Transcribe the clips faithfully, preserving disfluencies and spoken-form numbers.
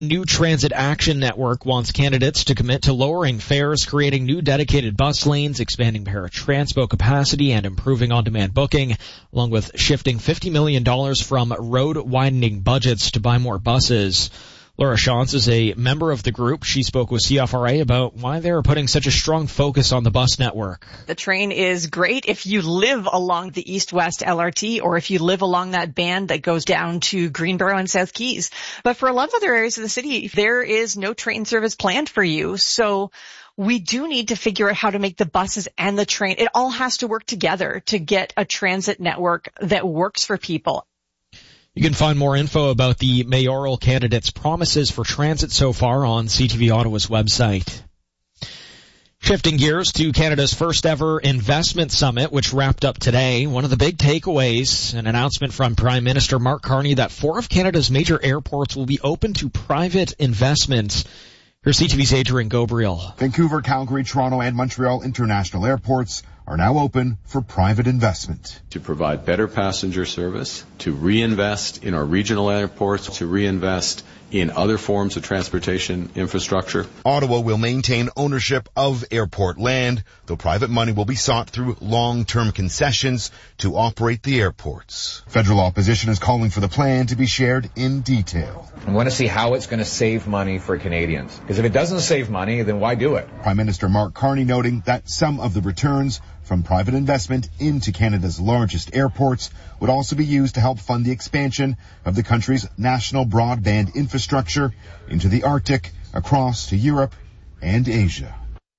New Transit Action Network wants candidates to commit to lowering fares, creating new dedicated bus lanes, expanding paratranspo capacity, and improving on-demand booking, along with shifting fifty million dollars from road-widening budgets to buy more buses. Laura Shantz is a member of the group. She spoke with C F R A about why they are putting such a strong focus on the bus network. The train is great if you live along the east-west L R T or if you live along that band that goes down to Greenboro and South Keys. But for a lot of other areas of the city, there is no train service planned for you. So we do need to figure out how to make the buses and the train, it all has to work together to get a transit network that works for people. You can find more info about the mayoral candidates' promises for transit so far on C T V Ottawa's website. Shifting gears to Canada's first ever investment summit, which wrapped up today. One of the big takeaways, an announcement from Prime Minister Mark Carney that four of Canada's major airports will be open to private investment. Here's C T V's Adrian Gabriel. Vancouver, Calgary, Toronto, and Montreal international airports are now open for private investment. To provide better passenger service, to reinvest in our regional airports, to reinvest in other forms of transportation infrastructure. Ottawa will maintain ownership of airport land, though private money will be sought through long-term concessions to operate the airports. Federal opposition is calling for the plan to be shared in detail. I want to see how it's going to save money for Canadians. Because if it doesn't save money, then why do it? Prime Minister Mark Carney noting that some of the returns from private investment into Canada's largest airports would also be used to help fund the expansion of the country's national broadband infrastructure into the Arctic, across to Europe and Asia.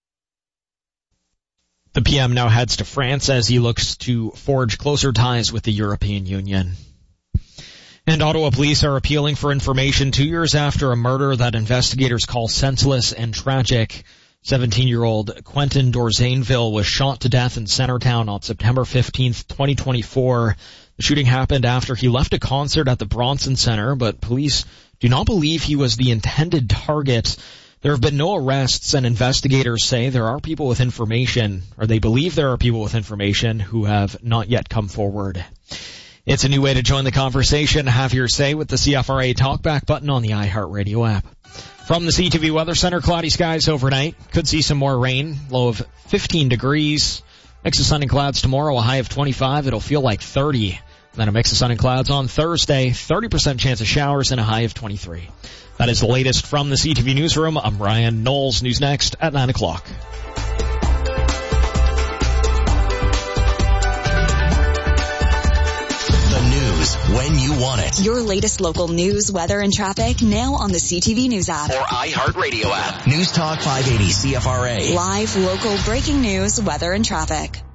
The P M now heads to France as he looks to forge closer ties with the European Union. And Ottawa police are appealing for information two years after a murder that investigators call senseless and tragic. seventeen-year-old Quentin Dorzainville was shot to death in Centertown on September fifteenth, twenty twenty-four. The shooting happened after he left a concert at the Bronson Center, but police do not believe he was the intended target. There have been no arrests, and investigators say there are people with information, or they believe there are people with information who have not yet come forward. It's a new way to join the conversation. Have your say with the C F R A Talkback button on the iHeartRadio app. From the C T V Weather Center, cloudy skies overnight. Could see some more rain. Low of fifteen degrees. Mix of sun and clouds tomorrow, a high of twenty-five. It'll feel like thirty. Then a mix of sun and clouds on Thursday. thirty percent chance of showers and a high of twenty-three. That is the latest from the C T V Newsroom. I'm Ryan Knowles. News next at nine o'clock. When you want it. Your latest local news, weather, and traffic now on the C T V News app. Or iHeartRadio app. News Talk five eighty C F R A. Live, local, breaking news, weather, and traffic.